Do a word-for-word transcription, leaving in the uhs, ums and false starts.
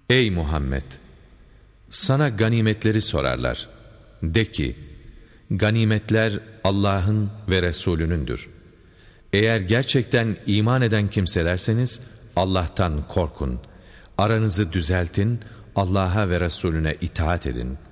Ey Muhammed! Sana ganimetleri sorarlar. De ki, ganimetler Allah'ın ve Resulünündür. Eğer gerçekten iman eden kimselerseniz Allah'tan korkun. Aranızı düzeltin, Allah'a ve Resulüne itaat edin.